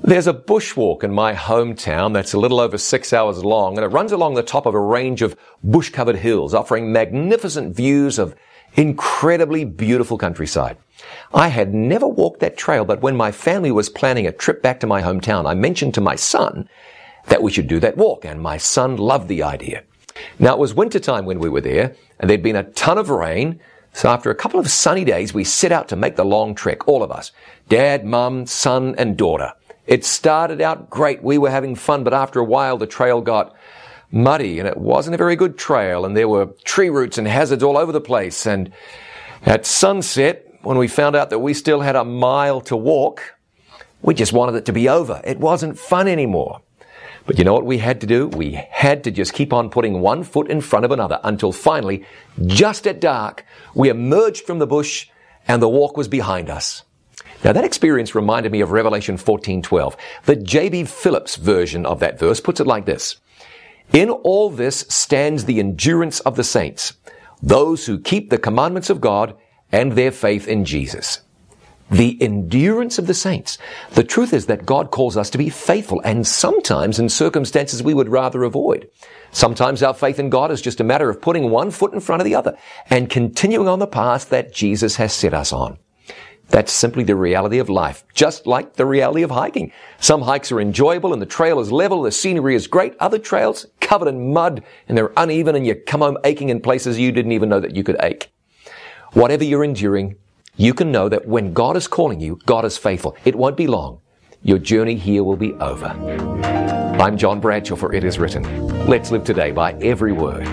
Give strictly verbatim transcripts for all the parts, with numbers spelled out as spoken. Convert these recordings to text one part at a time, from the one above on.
There's a bushwalk in my hometown that's a little over six hours long, and it runs along the top of a range of bush-covered hills, offering magnificent views of incredibly beautiful countryside. I had never walked that trail, but when my family was planning a trip back to my hometown, I mentioned to my son that we should do that walk, and my son loved the idea. Now, it was wintertime when we were there, and there'd been a ton of rain, so after a couple of sunny days, we set out to make the long trek, all of us, Dad, Mum, son, and daughter. It started out great. We were having fun, but after a while, the trail got muddy, and it wasn't a very good trail, and there were tree roots and hazards all over the place. And at sunset, when we found out that we still had a mile to walk, we just wanted it to be over. It wasn't fun anymore. But you know what we had to do? We had to just keep on putting one foot in front of another until finally, just at dark, we emerged from the bush and the walk was behind us. Now, that experience reminded me of Revelation fourteen twelve. The J B Phillips version of that verse puts it like this. In all this stands the endurance of the saints, those who keep the commandments of God and their faith in Jesus. The endurance of the saints. The truth is that God calls us to be faithful, and sometimes in circumstances we would rather avoid. Sometimes our faith in God is just a matter of putting one foot in front of the other and continuing on the path that Jesus has set us on. That's simply the reality of life, just like the reality of hiking. Some hikes are enjoyable and the trail is level, the scenery is great. Other trails covered in mud and they're uneven and you come home aching in places you didn't even know that you could ache. Whatever you're enduring, you can know that when God is calling you, God is faithful. It won't be long. Your journey here will be over. I'm John Bradshaw for It Is Written. Let's live today by every word.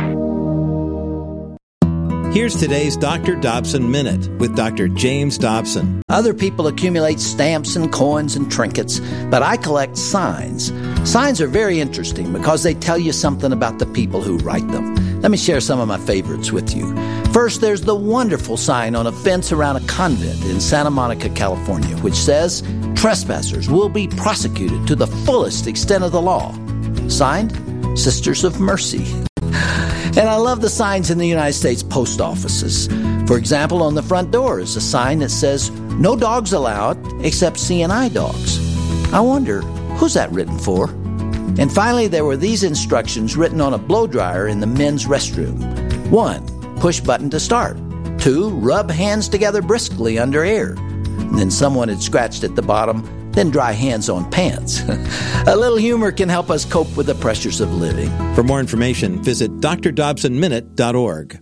Here's today's Doctor Dobson Minute with Doctor James Dobson. Other people accumulate stamps and coins and trinkets, but I collect signs. Signs are very interesting because they tell you something about the people who write them. Let me share some of my favorites with you. First, there's the wonderful sign on a fence around a convent in Santa Monica, California, which says, "Trespassers will be prosecuted to the fullest extent of the law." Signed, Sisters of Mercy. And I love the signs in the United States post offices. For example, on the front door is a sign that says, "No dogs allowed except C N I dogs." I wonder, who's that written for? And finally, there were these instructions written on a blow dryer in the men's restroom. One, push button to start. Two, rub hands together briskly under air. And then someone had scratched at the bottom, then dry hands on pants. A little humor can help us cope with the pressures of living. For more information, visit d r dobson minute dot org.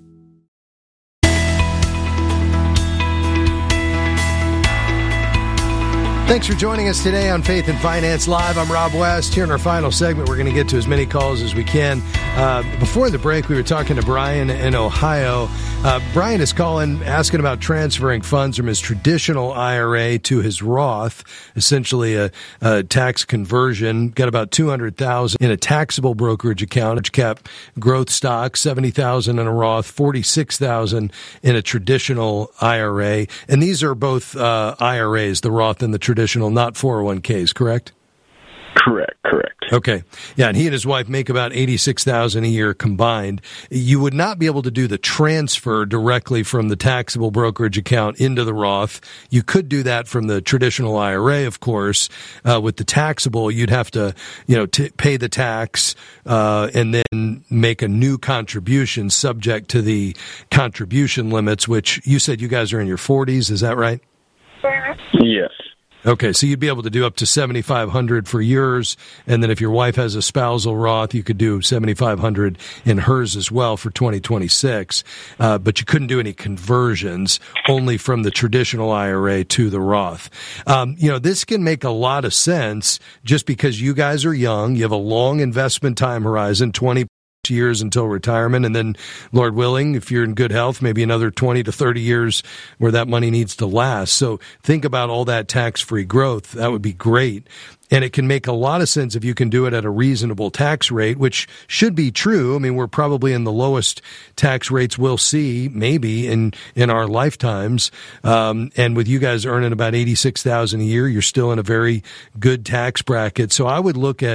Thanks for joining us today on Faith and Finance Live. I'm Rob West. Here in our final segment, we're going to get to as many calls as we can. Uh, before the break, we were talking to Brian in Ohio. Uh, Brian is calling, asking about transferring funds from his traditional I R A to his Roth, essentially a, a tax conversion. Got about two hundred thousand dollars in a taxable brokerage account, which kept growth stock, seventy thousand dollars in a Roth, forty-six thousand dollars in a traditional I R A. And these are both uh, I R As, the Roth and the traditional, not four oh one k's, correct? Correct, correct. Okay. Yeah, and he and his wife make about eighty-six thousand dollars a year combined. You would not be able to do the transfer directly from the taxable brokerage account into the Roth. You could do that from the traditional I R A, of course. Uh, with the taxable, you'd have to, you know, t- pay the tax uh, and then make a new contribution subject to the contribution limits, which you said you guys are in your forties. Is that right? Yes. Okay, so you'd be able to do up to seventy-five hundred dollars for yours, and then if your wife has a spousal Roth, you could do seventy-five hundred dollars in hers as well for twenty twenty-six, uh, but you couldn't do any conversions, only from the traditional I R A to the Roth. Um, you know, this can make a lot of sense just because you guys are young, you have a long investment time horizon, twenty years until retirement, and then, Lord willing, if you're in good health, maybe another twenty to thirty years where that money needs to last. So think about all that tax-free growth. That would be great. And it can make a lot of sense if you can do it at a reasonable tax rate, which should be true. I mean, we're probably in the lowest tax rates we'll see, maybe, in, in our lifetimes. Um, and with you guys earning about eighty-six thousand dollars a year, you're still in a very good tax bracket. So I would look at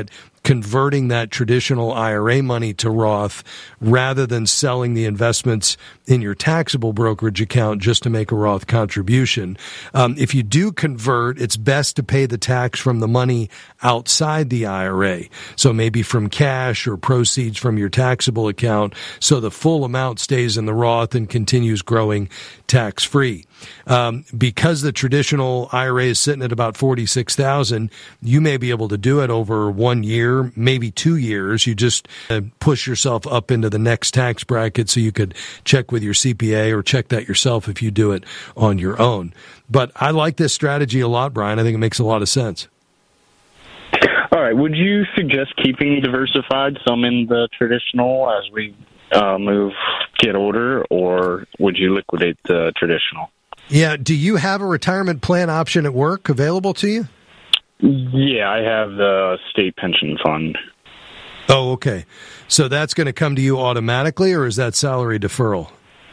converting that traditional I R A money to Roth rather than selling the investments in your taxable brokerage account just to make a Roth contribution. Um, if you do convert, it's best to pay the tax from the money outside the I R A. So maybe from cash or proceeds from your taxable account, so the full amount stays in the Roth and continues growing tax-free. Um, because the traditional I R A is sitting at about forty-six thousand dollars, you may be able to do it over one year, maybe two years. You just uh, push yourself up into the next tax bracket so you could check with your C P A or check that yourself if you do it on your own. But I like this strategy a lot, Brian. I think it makes a lot of sense. All right. Would you suggest keeping diversified, some in the traditional as we uh, move, get older, or would you liquidate the traditional? Yeah. Do you have a retirement plan option at work available to you? Yeah, I have the state pension fund. Oh, okay. So that's going to come to you automatically, or is that salary deferral?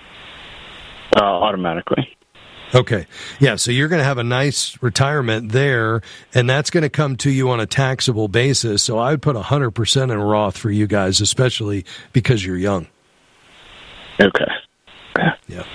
Uh, automatically. Okay. Yeah, so you're going to have a nice retirement there, and that's going to come to you on a taxable basis. So I would put one hundred percent in Roth for you guys, especially because you're young. Okay. Yeah.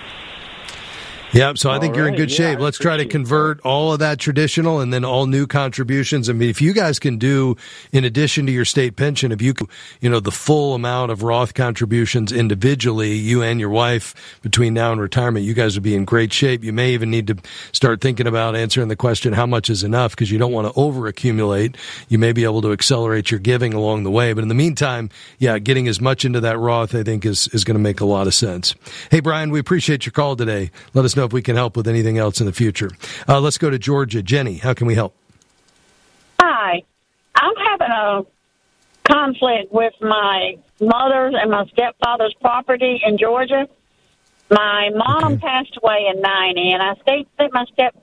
Yeah, so I think all you're in right, good yeah, shape. I Let's try to convert that. all of that traditional and then all new contributions. I mean, if you guys can do, in addition to your state pension, if you can, you know, the full amount of Roth contributions individually, you and your wife, between now and retirement, you guys would be in great shape. You may even need to start thinking about answering the question, how much is enough? Because you don't want to over accumulate. You may be able to accelerate your giving along the way. But in the meantime, yeah, getting as much into that Roth, I think, is, is going to make a lot of sense. Hey, Brian, we appreciate your call today. Let us know if we can help with anything else in the future. Uh, let's go to Georgia. Jenny, how can we help? Hi. I'm having a conflict with my mother's and my stepfather's property in Georgia. My mom Okay. passed away in ninety, and I stayed with my stepfather